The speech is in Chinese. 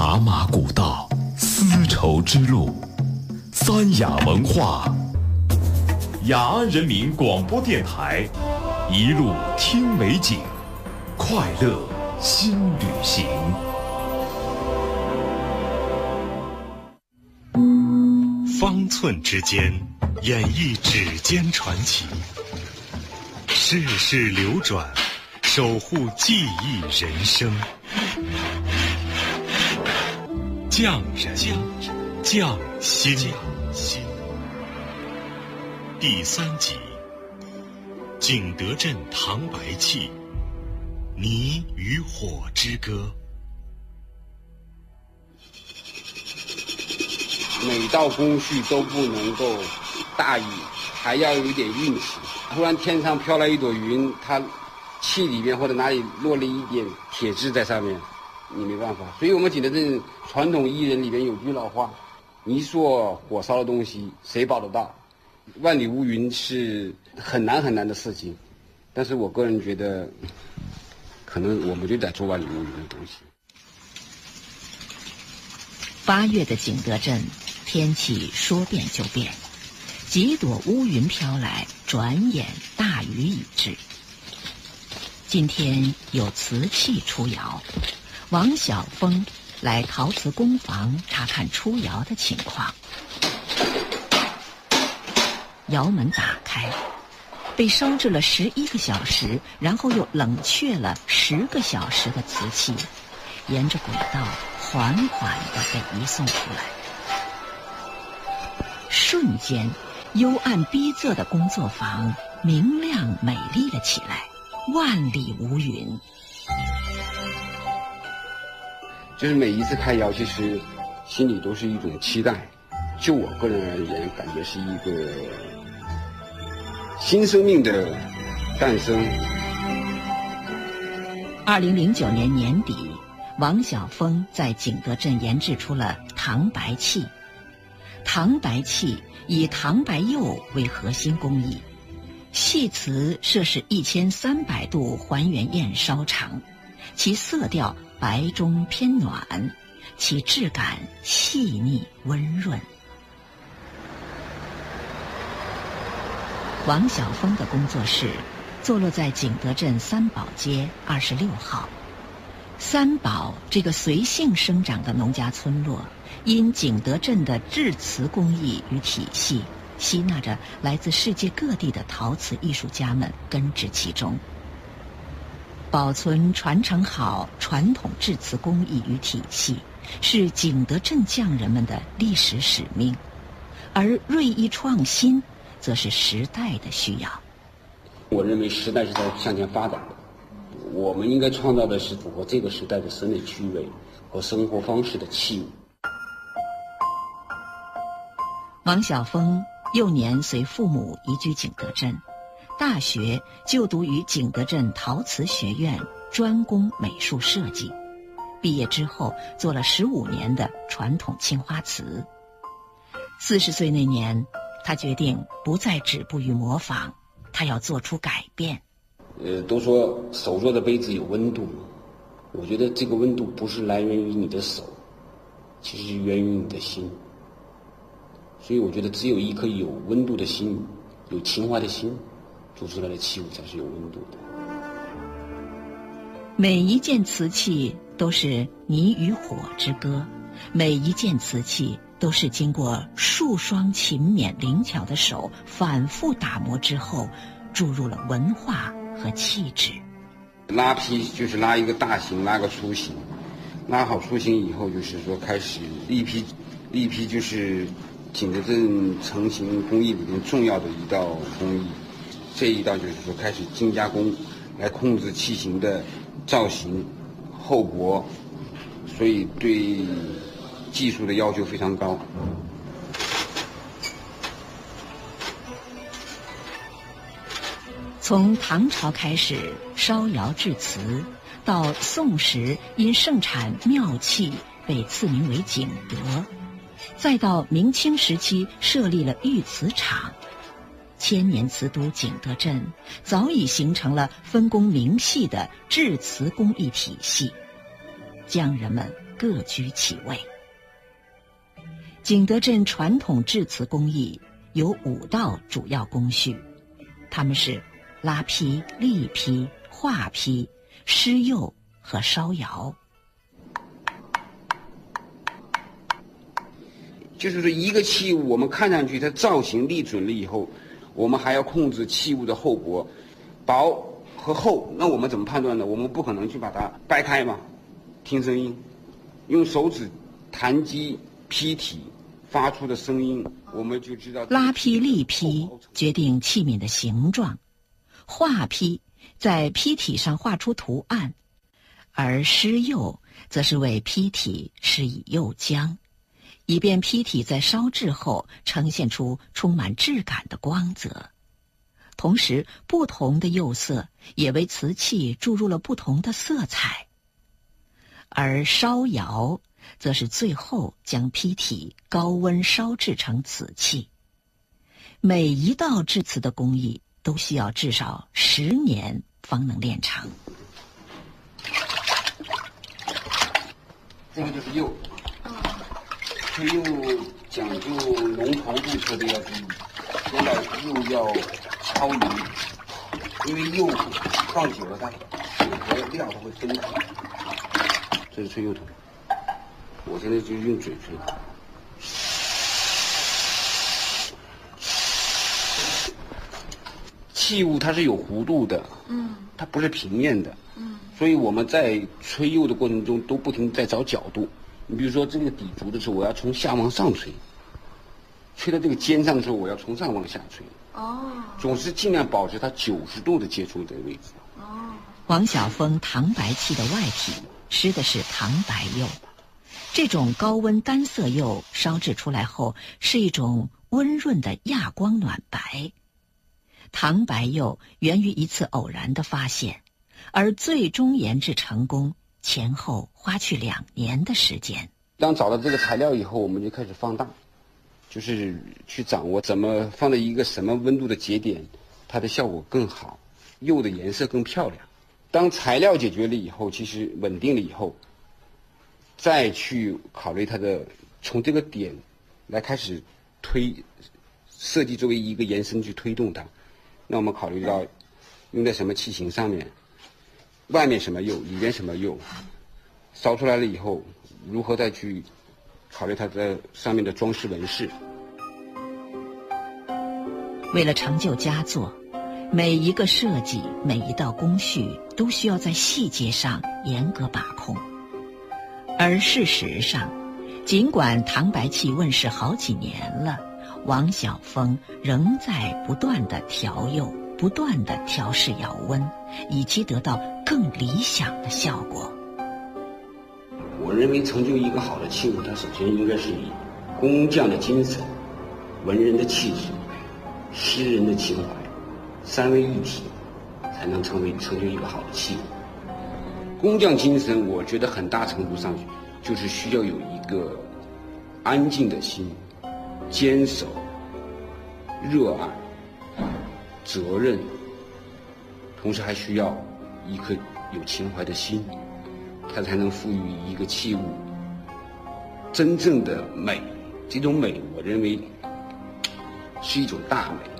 茶马古道，丝绸之路，三雅文化，雅安人民广播电台，一路听美景，快乐新旅行。 方寸之间，演绎指尖传奇；世事流转，守护记忆人生。匠人匠心第3集，景德镇唐白器，泥与火之歌。 每道工序都不能够大意，还要有一点运气。突然天上飘来一朵云，它气里面或者哪里落了一点铁质在上面，你没办法。所以我们景德镇传统艺人里面有句老话：你说火烧的东西谁保得到？万里无云是很难很难的事情，但是我个人觉得可能我们就在做万里无云的东西。 8月的景德镇天气说变就变，几朵乌云飘来，转眼大雨已至。今天有瓷器出窑，王晓峰来陶瓷工坊查看出窑的情况。窑门打开，被烧制了11个小时，然后又冷却了10个小时的瓷器，沿着轨道缓缓地被移送出来。瞬间，幽暗逼仄的工作坊明亮美丽了起来，万里无云。 就是每一次开窑，其实心里都是一种期待。就我个人而言，感觉是一个新生命的诞生。 2009年年底，王晓峰在景德镇研制出了唐白器。唐白器以唐白釉为核心工艺，细瓷摄氏1300度还原焰烧长，其色调白中偏暖，其质感细腻温润。王晓峰的工作室坐落在景德镇三宝街26号。三宝这个随性生长的农家村落，因景德镇的制瓷工艺与体系，吸纳着来自世界各地的陶瓷艺术家们根植其中。保存传承好传统制瓷工艺与体系，是景德镇匠人们的历史使命，而锐意创新则是时代的需要。 我认为时代是在向前发展的，我们应该创造的是符合这个时代的审美趣味和生活方式的器物。 王晓峰幼年随父母移居景德镇，大学就读于景德镇陶瓷学院，专攻美术设计。毕业之后做了15年的传统青花瓷。40岁那年，他决定不再止步于模仿，他要做出改变。 都说手做的杯子有温度嘛，我觉得这个温度不是来源于你的手，其实是源于你的心。所以我觉得只有一颗有温度的心，有情怀的心，做出来的器物才是有温度的。 每一件瓷器都是泥与火之歌，每一件瓷器都是经过数双勤勉灵巧的手反复打磨之后，注入了文化和气质。 拉坯就是拉一个大型，拉个粗型，拉好粗型以后，就是说开始立坯。立坯就是景德镇成型工艺里面重要的一道工艺。这一道就是说开始精加工，来控制器型的造型、厚薄，所以对技术的要求非常高。 从唐朝开始烧窑制瓷，到宋时因盛产妙器被赐名为景德，再到明清时期设立了御瓷厂。千年瓷都景德镇早已形成了分工明细的制瓷工艺体系，匠人们各居其位。景德镇传统制瓷工艺有5道主要工序，它们是拉坯、立坯、画坯、施釉和烧窑。 就是说，一个器物我们看上去它造型立准了以后，我们还要控制器物的厚薄、薄和厚。那我们怎么判断呢？我们不可能去把它掰开嘛，听声音，用手指弹击坯体发出的声音，我们就知道。 拉坯、立坯决定器皿的形状，画坯在坯体上画出图案，而施釉则是为坯体施以釉浆，以便坯体在烧制后呈现出充满质感的光泽。同时，不同的釉色也为瓷器注入了不同的色彩。而烧窑则是最后将坯体高温烧制成瓷器。每一道制瓷的工艺都需要至少10年方能练成。 这个就是釉，吹釉讲究浓稠度特别要注意，现在釉要超匀，因为釉放久了它水和料都会分开。这是吹釉筒，我现在就用嘴吹。器物它是有弧度的，它不是平面的，所以我们在吹釉的过程中都不停在找角度。你比如说这个底足的时候，我要从下往上吹；吹到这个尖上的时候，我要从上往下吹。总是尽量保持它90度的接触的位置。 王晓峰唐白器的外体施的是唐白釉，这种高温单色釉烧制出来后是一种温润的亚光暖白。唐白釉源于一次偶然的发现，而最终研制成功前后花去2年的时间。 当找到这个材料以后，我们就开始放大，就是去掌握怎么放在一个什么温度的节点，它的效果更好，釉的颜色更漂亮。当材料解决了以后，其实稳定了以后，再去考虑它的从这个点来开始设计作为一个延伸去推动它。那我们考虑到用在什么器型上面，外面什么釉，里边什么釉，烧出来了以后如何再去考虑它的上面的装饰纹饰。 为了成就佳作，每一个设计，每一道工序都需要在细节上严格把控。而事实上，尽管唐白器问世好几年了，王晓峰仍在不断地调釉，不断地调试窑温，以期得到更理想的效果。 我认为成就一个好的器物，它首先应该是以工匠的精神、文人的气质、诗人的情怀3位一体，才能成就一个好的器物。工匠精神，我觉得很大程度上就是需要有一个安静的心、坚守、热爱、责任，同时还需要一颗有情怀的心，它才能赋予一个器物真正的美。这种美，我认为是一种大美。